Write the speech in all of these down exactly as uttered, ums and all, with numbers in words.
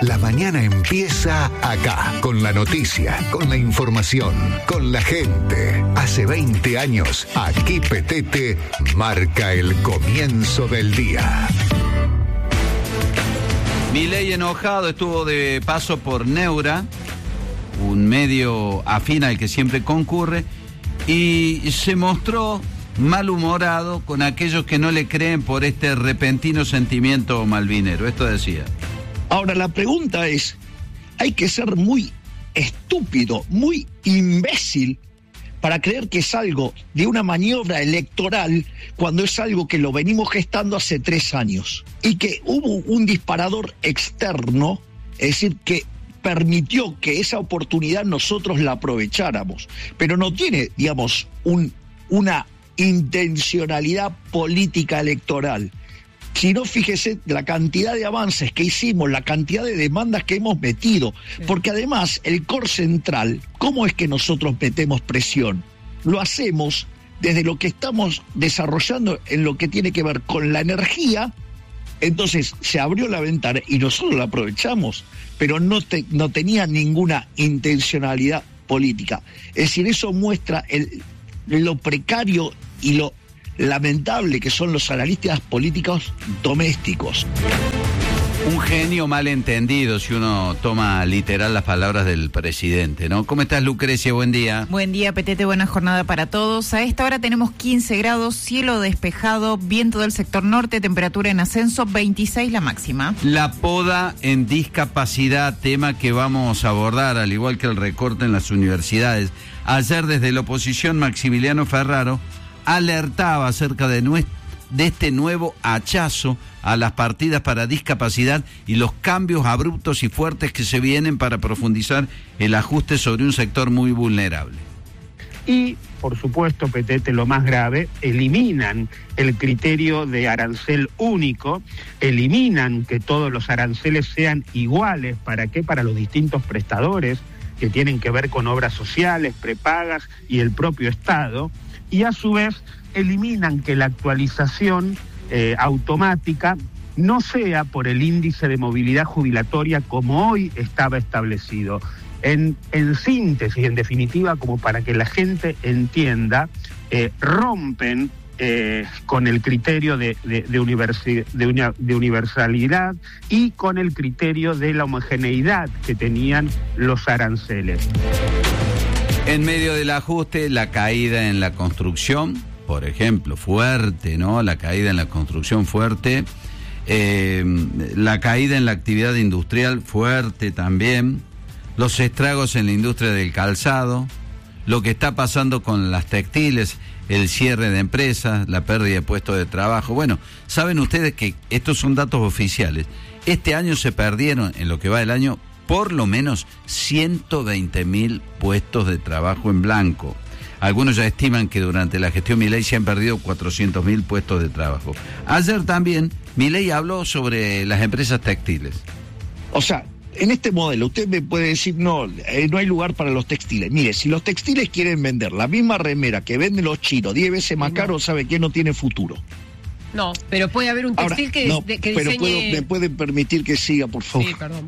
La mañana empieza acá, con la noticia, con la información, con la gente. Hace veinte años, aquí Petete marca el comienzo del día. Milei enojado estuvo de paso por Neura, un medio afín al que siempre concurre, y se mostró malhumorado con aquellos que no le creen por este repentino sentimiento malvinero. Esto decía. Ahora, la pregunta es, hay que ser muy estúpido, muy imbécil para creer que es algo de una maniobra electoral cuando es algo que lo venimos gestando hace tres años y que hubo un disparador externo, es decir, que permitió que esa oportunidad nosotros la aprovecháramos, pero no tiene, digamos, un, una intencionalidad política electoral. Si no, fíjese la cantidad de avances que hicimos, la cantidad de demandas que hemos metido, porque además el core central, ¿cómo es que nosotros metemos presión? Lo hacemos desde lo que estamos desarrollando en lo que tiene que ver con la energía. Entonces se abrió la ventana y nosotros la aprovechamos, pero no, te, no tenía ninguna intencionalidad política. Es decir, eso muestra el, lo precario y lo lamentable que son los analistas políticos domésticos. Un genio malentendido si uno toma literal las palabras del presidente, ¿no? ¿Cómo estás, Lucrecia? Buen día. Buen día, Petete, buena jornada para todos. A esta hora tenemos quince grados, cielo despejado, viento del sector norte, temperatura en ascenso, veintiséis la máxima. La poda en discapacidad, tema que vamos a abordar, al igual que el recorte en las universidades. Ayer desde la oposición, Maximiliano Ferraro alertaba acerca de, nue- de este nuevo hachazo a las partidas para discapacidad y los cambios abruptos y fuertes que se vienen para profundizar el ajuste sobre un sector muy vulnerable. Y, por supuesto, Petete, lo más grave, eliminan el criterio de arancel único, eliminan que todos los aranceles sean iguales. ¿Para qué? Para los distintos prestadores que tienen que ver con obras sociales, prepagas y el propio Estado. Y a su vez eliminan que la actualización eh, automática no sea por el índice de movilidad jubilatoria como hoy estaba establecido. En, en síntesis, en definitiva, como para que la gente entienda, eh, rompen eh, con el criterio de, de, de, universi- de, una, de universalidad y con el criterio de la homogeneidad que tenían los aranceles. En medio del ajuste, la caída en la construcción, por ejemplo, fuerte, ¿no? La caída en la construcción fuerte, eh, la caída en la actividad industrial fuerte también, los estragos en la industria del calzado, lo que está pasando con las textiles, el cierre de empresas, la pérdida de puestos de trabajo. Bueno, saben ustedes que estos son datos oficiales. Este año se perdieron, en lo que va del año, por lo menos ciento veinte mil puestos de trabajo en blanco. Algunos ya estiman que durante la gestión Milei se han perdido cuatrocientos mil puestos de trabajo. Ayer también Milei habló sobre las empresas textiles. O sea, en este modelo usted me puede decir, no, eh, no hay lugar para los textiles. Mire, si los textiles quieren vender la misma remera que venden los chinos diez veces más caro, ¿sabe qué? No tiene futuro. No, pero puede haber un textil. Ahora, que, no, de, que pero diseñe... puedo, me pueden permitir que siga, por favor. Sí, perdón.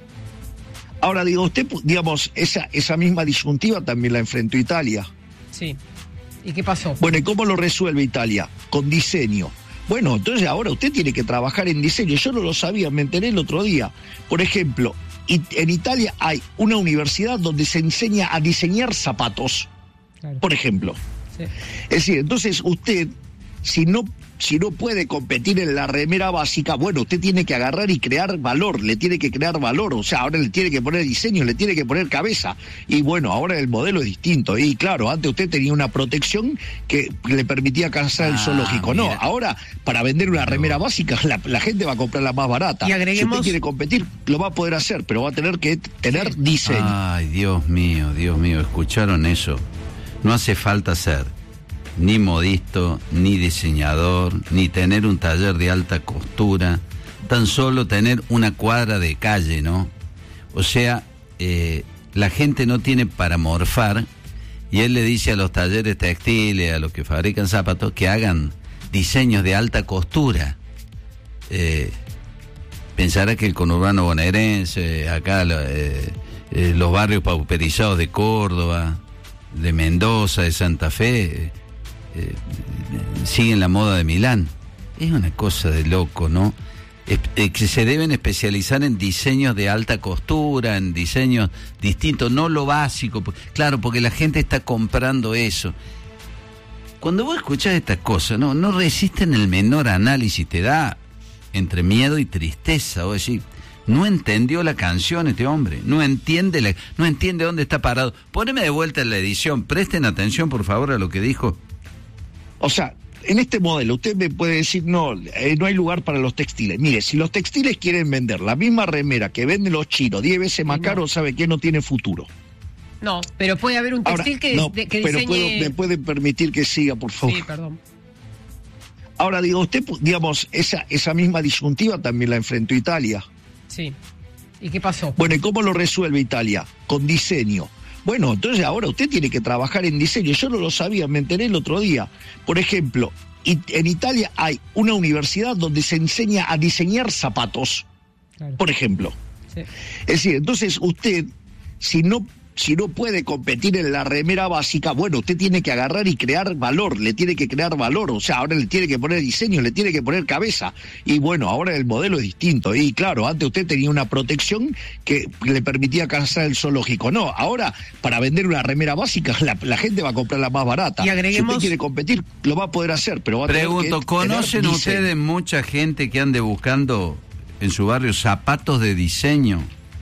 Ahora, digo, usted, digamos, esa, esa misma disyuntiva también la enfrentó Italia. Sí. ¿Y qué pasó? Bueno, ¿y cómo lo resuelve Italia? Con diseño. Bueno, entonces ahora usted tiene que trabajar en diseño. Yo no lo sabía, me enteré el otro día. Por ejemplo, en Italia hay una universidad donde se enseña a diseñar zapatos, claro. Por ejemplo. Sí. Es decir, entonces usted, si no... Si no puede competir en la remera básica, bueno, usted tiene que agarrar y crear valor, le tiene que crear valor, o sea, ahora le tiene que poner diseño, le tiene que poner cabeza, y bueno, ahora el modelo es distinto, y claro, antes usted tenía una protección que le permitía cazar el ah, zoológico, mira. No, ahora para vender una remera básica, la, la gente va a comprar la más barata, y agreguemos... si usted quiere competir, lo va a poder hacer, pero va a tener que tener sí. diseño. Ay, Dios mío, Dios mío, ¿escucharon eso? No hace falta ser ni modisto, ni diseñador, ni tener un taller de alta costura, tan solo tener una cuadra de calle, ¿no? O sea, eh, la gente no tiene para morfar, y él le dice a los talleres textiles, a los que fabrican zapatos, que hagan diseños de alta costura. Eh, pensará que el conurbano bonaerense, acá eh, eh, los barrios pauperizados de Córdoba, de Mendoza, de Santa Fe, eh, eh, siguen la moda de Milán. Es una cosa de loco, ¿no? Es, eh, que se deben especializar en diseños de alta costura, en diseños distintos, no lo básico. Claro, porque la gente está comprando eso. Cuando vos escuchás estas cosas, no, no resisten el menor análisis, te da entre miedo y tristeza. Vos decís, no entendió la canción este hombre, no entiende la, no entiende dónde está parado. Poneme de vuelta en la edición, presten atención por favor a lo que dijo. O sea, en este modelo usted me puede decir, no, eh, no hay lugar para los textiles. Mire, si los textiles quieren vender la misma remera que venden los chinos diez veces más caro, ¿sabe qué? No tiene futuro. No, pero puede haber un textil Ahora, que, no, de, que pero diseñe... puedo, me puede permitir que siga, por favor. Sí, perdón. Ahora digo, usted, digamos, esa, esa misma disyuntiva también la enfrentó Italia. Sí. ¿Y qué pasó? Bueno, ¿y cómo lo resuelve Italia? Con diseño. Bueno, entonces ahora usted tiene que trabajar en diseño. Yo no lo sabía, me enteré el otro día. Por ejemplo, en Italia hay una universidad donde se enseña a diseñar zapatos, claro. Por ejemplo. Sí. Es decir, entonces usted, si no... si no puede competir en la remera básica, bueno, usted tiene que agarrar y crear valor, le tiene que crear valor, o sea, ahora le tiene que poner diseño, le tiene que poner cabeza, y bueno, ahora el modelo es distinto, y claro, antes usted tenía una protección que le permitía cazar el zoológico, no, ahora, para vender una remera básica, la, la gente va a comprar la más barata, y agreguemos... si usted quiere competir, lo va a poder hacer, pero va a Pregunto, tener que ¿conocen tener ustedes diseño. mucha gente que ande buscando en su barrio zapatos de diseño?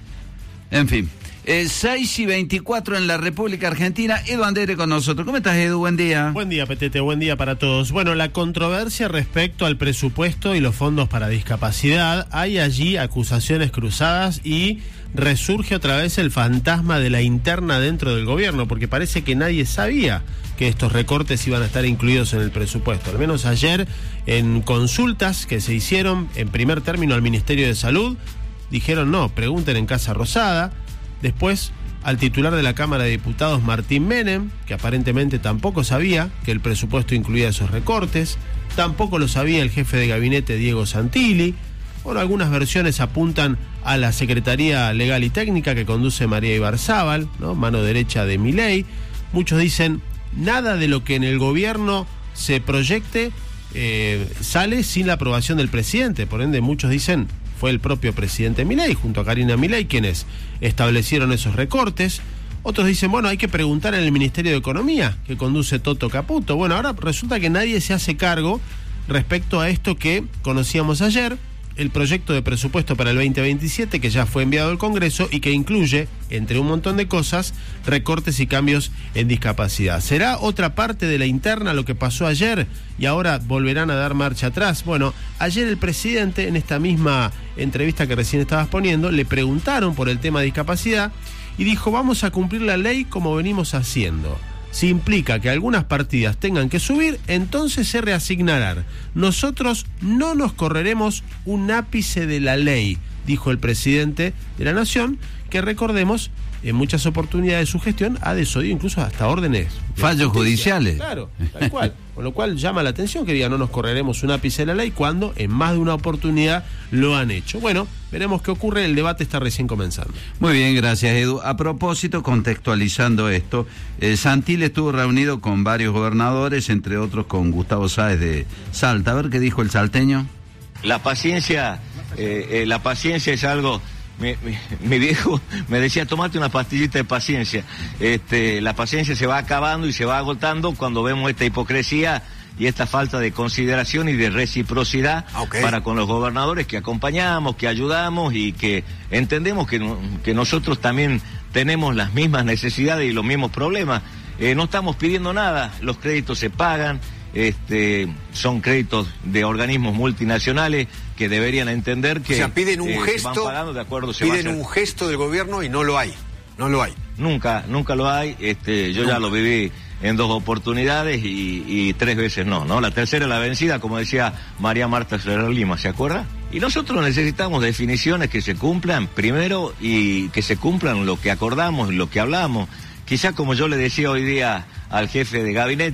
En fin. Eh, seis y veinticuatro en la República Argentina. Edu Andere con nosotros. ¿Cómo estás, Edu? Buen día. Buen día, Petete. Buen día para todos. Bueno, la controversia respecto al presupuesto y los fondos para discapacidad. Hay allí acusaciones cruzadas y resurge otra vez el fantasma de la interna dentro del gobierno, porque parece que nadie sabía que estos recortes iban a estar incluidos en el presupuesto. Al menos ayer, en consultas que se hicieron en primer término al Ministerio de Salud, dijeron no, pregunten en Casa Rosada. Después, al titular de la Cámara de Diputados, Martín Menem, que aparentemente tampoco sabía que el presupuesto incluía esos recortes, tampoco lo sabía el jefe de gabinete, Diego Santilli. Bueno, algunas versiones apuntan a la Secretaría Legal y Técnica que conduce María Ibarzábal, ¿no? Mano derecha de Milei. Muchos dicen, nada de lo que en el gobierno se proyecte eh, sale sin la aprobación del presidente. Por ende, muchos dicen... fue el propio presidente Milei, junto a Karina Milei, quienes establecieron esos recortes. Otros dicen, bueno, hay que preguntar en el Ministerio de Economía, que conduce Toto Caputo. Bueno, ahora resulta que nadie se hace cargo respecto a esto que conocíamos ayer, el proyecto de presupuesto para el veinte veintisiete, que ya fue enviado al Congreso y que incluye, entre un montón de cosas, recortes y cambios en discapacidad. ¿Será otra parte de la interna lo que pasó ayer y ahora volverán a dar marcha atrás? Bueno, ayer el presidente, en esta misma entrevista que recién estabas poniendo, le preguntaron por el tema de discapacidad y dijo, vamos a cumplir la ley como venimos haciendo. Si implica que algunas partidas tengan que subir, entonces se reasignarán. Nosotros no nos correremos un ápice de la ley, dijo el presidente de la Nación, que recordemos, en muchas oportunidades de su gestión ha desobedido incluso hasta órdenes. Fallos judiciales. Claro, tal cual. Con lo cual llama la atención que diga no nos correremos un ápice de la ley cuando en más de una oportunidad lo han hecho. Bueno, veremos qué ocurre, el debate está recién comenzando. Muy bien, gracias, Edu. A propósito, contextualizando esto, eh, Santilli estuvo reunido con varios gobernadores, entre otros con Gustavo Sáez de Salta. A ver qué dijo el salteño. La paciencia, eh, eh, la paciencia es algo... Mi, mi, mi viejo me decía, tomate una pastillita de paciencia. Este, la paciencia se va acabando y se va agotando cuando vemos esta hipocresía y esta falta de consideración y de reciprocidad okay. para con los gobernadores que acompañamos, que ayudamos y que entendemos que, que nosotros también tenemos las mismas necesidades y los mismos problemas. Eh, no estamos pidiendo nada, los créditos se pagan, este, son créditos de organismos multinacionales que deberían entender que... O sea, piden un eh, gesto, van pagando de acuerdo, se piden va a un gesto del gobierno y no lo hay, no lo hay. Nunca, nunca lo hay, este, yo nunca. ya lo viví en dos oportunidades y, y tres veces no, ¿no? La tercera la vencida, como decía María Marta Ferrer Lima, ¿se acuerda? Y nosotros necesitamos definiciones que se cumplan primero y que se cumplan lo que acordamos, lo que hablamos. Quizá como yo le decía hoy día al jefe de gabinete,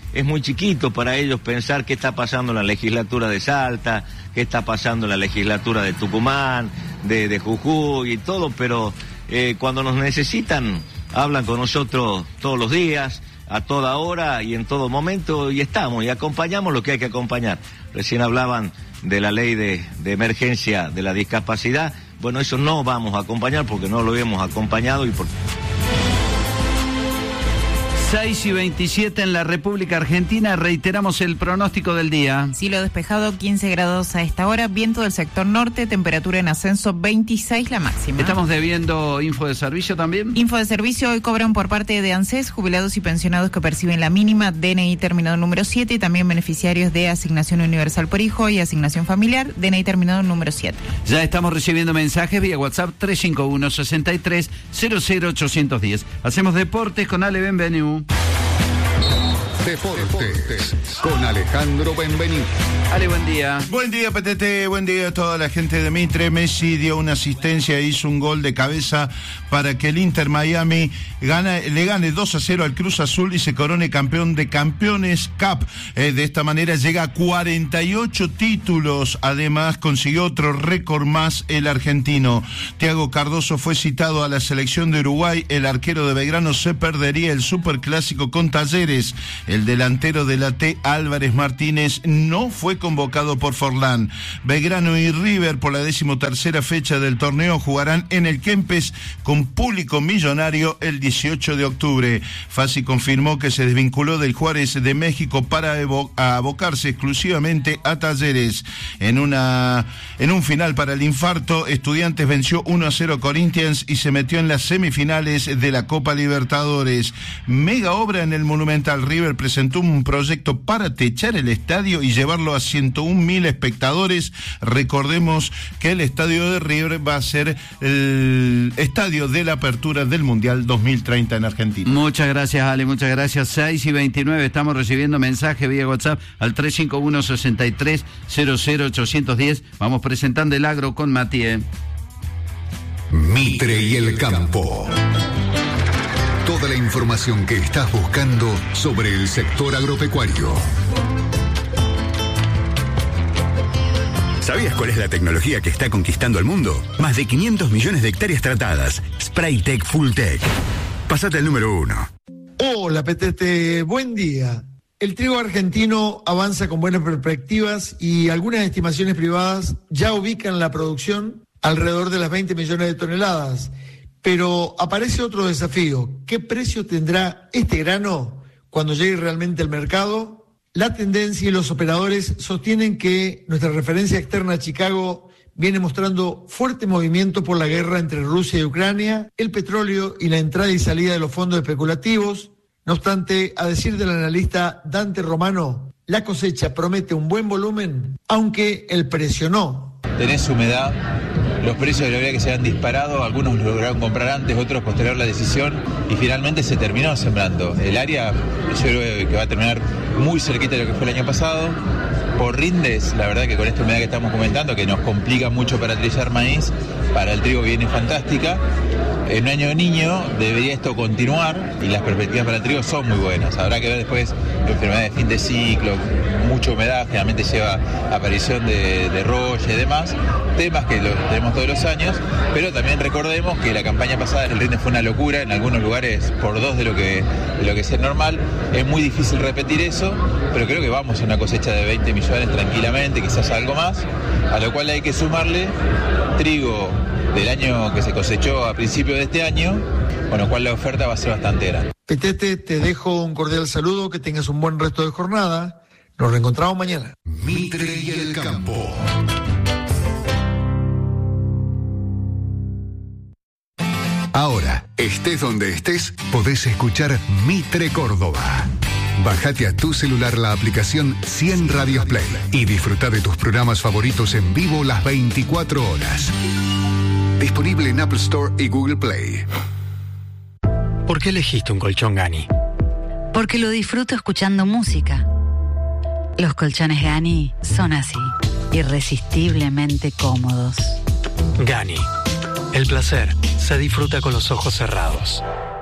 es muy chiquito para ellos pensar qué está pasando en la legislatura de Salta, qué está pasando en la legislatura de Tucumán, de, de Jujuy y todo, pero eh, cuando nos necesitan, hablan con nosotros todos los días, a toda hora y en todo momento, y estamos, y acompañamos lo que hay que acompañar. Recién hablaban de la ley de, de emergencia de la discapacidad. Bueno, eso no vamos a acompañar porque no lo hemos acompañado y por... seis y veintisiete en la República Argentina. Reiteramos el pronóstico del día. Cielo despejado, quince grados a esta hora. Viento del sector norte, temperatura en ascenso, veintiséis la máxima. ¿Estamos debiendo info de servicio también? Info de servicio hoy cobran por parte de ANSES, jubilados y pensionados que perciben la mínima, D N I terminado número siete, y también beneficiarios de asignación universal por hijo y asignación familiar, D N I terminado número siete. Ya estamos recibiendo mensajes vía WhatsApp tres cinco uno, seis tres, cero cero ocho uno cero. Hacemos deportes con Ale Benvenu. Deportes con Alejandro Benvení. Ale, buen día. Buen día, P T T, buen día a toda la gente de Mitre. Messi dio una asistencia e hizo un gol de cabeza para que el Inter Miami gana, le gane dos a cero al Cruz Azul y se corone campeón de Campeones Cup. Eh, de esta manera llega a cuarenta y ocho títulos. Además, consiguió otro récord más el argentino. Thiago Cardoso fue citado a la selección de Uruguay. El arquero de Belgrano se perdería el superclásico con Talleres. El delantero de la T, Álvarez Martínez, no fue convocado por Forlán. Belgrano y River, por la decimotercera fecha del torneo, jugarán en el Kempes con público millonario el dieciocho de octubre. Fassi confirmó que se desvinculó del Juárez de México para evo- abocarse exclusivamente a Talleres. En una en un final para el infarto, Estudiantes venció uno a cero a Corinthians y se metió en las semifinales de la Copa Libertadores. Mega obra en el Monumental. River presentó un proyecto para techar el estadio y llevarlo a ciento un mil espectadores. Recordemos que el estadio de River va a ser el estadio de la apertura del Mundial dos mil treinta en Argentina. Muchas gracias, Ale, muchas gracias. seis y veintinueve, estamos recibiendo mensajes vía WhatsApp al tres cinco uno, seis tres, cero cero ocho uno cero. Vamos presentando el agro con Matías. Mitre y el campo. Toda la información que estás buscando sobre el sector agropecuario. ¿Sabías cuál es la tecnología que está conquistando el mundo? Más de quinientos millones de hectáreas tratadas. Spraytec Fulltech. Pásate al número uno. Hola, P T T, buen día. El trigo argentino avanza con buenas perspectivas y algunas estimaciones privadas ya ubican la producción alrededor de las veinte millones de toneladas. Pero aparece otro desafío. ¿Qué precio tendrá este grano cuando llegue realmente al mercado? La tendencia y los operadores sostienen que nuestra referencia externa, Chicago, viene mostrando fuerte movimiento por la guerra entre Rusia y Ucrania, el petróleo y la entrada y salida de los fondos especulativos. No obstante, a decir del analista Dante Romano, la cosecha promete un buen volumen, aunque el precio no. Tenés humedad, los precios de la vida que se han disparado, algunos lograron comprar antes, otros posterior la decisión y finalmente se terminó sembrando. El área yo creo que va a terminar muy cerquita de lo que fue el año pasado. Por rindes, la verdad que con esta humedad que estamos comentando, que nos complica mucho para trillar maíz, para el trigo viene fantástica. En un año de niño debería esto continuar y las perspectivas para el trigo son muy buenas. Habrá que ver después enfermedades de fin de ciclo, mucha humedad, generalmente lleva aparición de, de roya y demás, temas que lo tenemos todos los años, pero también recordemos que la campaña pasada el rinde fue una locura, en algunos lugares por dos de lo que, de lo que es normal. Es muy difícil repetir eso, pero creo que vamos a una cosecha de veinte millones tranquilamente, quizás algo más, a lo cual hay que sumarle trigo del año que se cosechó a principios de este año, con lo cual la oferta va a ser bastante grande. Petete, te dejo un cordial saludo, que tengas un buen resto de jornada. Nos reencontramos mañana. Mitre y el campo. Ahora, estés donde estés, podés escuchar Mitre Córdoba. Bájate a tu celular la aplicación cien Radios Play y disfruta de tus programas favoritos en vivo las veinticuatro horas. Disponible en Apple Store y Google Play. ¿Por qué elegiste un colchón Gani? Porque lo disfruto escuchando música. Los colchones Gani son así, irresistiblemente cómodos. Gani. El placer se disfruta con los ojos cerrados.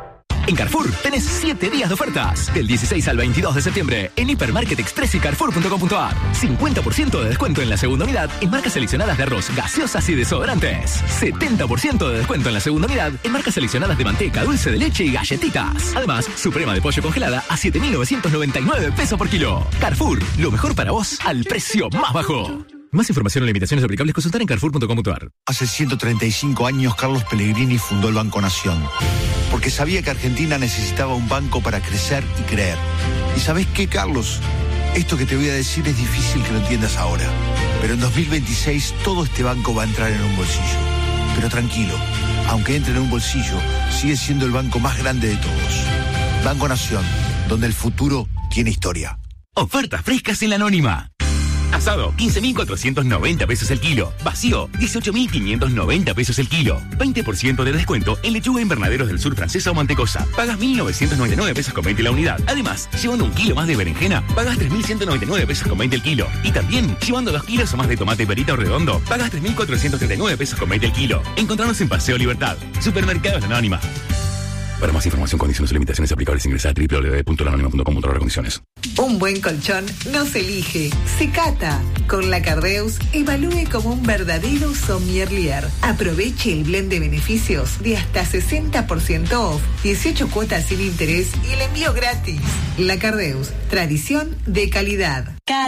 En Carrefour tenés siete días de ofertas. Del dieciséis al veintidós de septiembre en Hipermarket Express y carrefour punto com punto a r. cincuenta por ciento de descuento en la segunda unidad en marcas seleccionadas de arroz, gaseosas y desodorantes. setenta por ciento de descuento en la segunda unidad en marcas seleccionadas de manteca, dulce de leche y galletitas. Además, suprema de pollo congelada a siete mil novecientos noventa y nueve pesos por kilo. Carrefour, lo mejor para vos al precio más bajo. Más información o limitaciones aplicables, consultar en carrefour punto com punto a r. Hace ciento treinta y cinco años Carlos Pellegrini fundó el Banco Nación, porque sabía que Argentina necesitaba un banco para crecer y creer. ¿Y sabés qué, Carlos? Esto que te voy a decir es difícil que lo entiendas ahora, pero en dos mil veintiséis todo este banco va a entrar en un bolsillo. Pero tranquilo, aunque entre en un bolsillo, sigue siendo el banco más grande de todos. Banco Nación, donde el futuro tiene historia. Ofertas frescas en la Anónima. Asado, quince mil cuatrocientos noventa pesos el kilo. Vacío, dieciocho mil quinientos noventa pesos el kilo. veinte por ciento de descuento en lechuga Invernaderos del Sur francesa o mantecosa. Pagas mil novecientos noventa y nueve pesos con veinte la unidad. Además, llevando un kilo más de berenjena, pagas tres mil ciento noventa y nueve pesos con veinte el kilo. Y también, llevando dos kilos o más de tomate perita o redondo, pagas tres mil cuatrocientos treinta y nueve pesos con veinte el kilo. Encontrarnos en Paseo Libertad. Supermercados La Anónima. Para más información, condiciones y limitaciones aplicables, ingresa a doble u doble u doble u punto la anónima punto com punto a r condiciones. Un buen colchón no se elige, se cata. Con la Cardeus, evalúe como un verdadero sommelier. Aproveche el blend de beneficios de hasta sesenta por ciento off, dieciocho cuotas sin interés y el envío gratis. La Cardeus, tradición de calidad.